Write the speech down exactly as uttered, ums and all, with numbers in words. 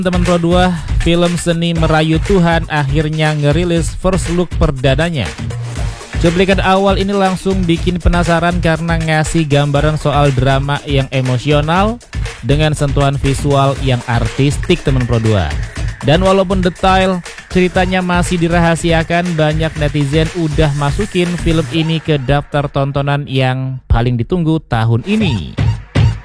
Teman Pro dua, film seni merayu Tuhan akhirnya ngerilis first look perdananya. Cuplikan awal ini langsung bikin penasaran karena ngasih gambaran soal drama yang emosional dengan sentuhan visual yang artistik teman Pro dua. Dan walaupun detail ceritanya masih dirahasiakan, banyak netizen udah masukin film ini ke daftar tontonan yang paling ditunggu tahun ini.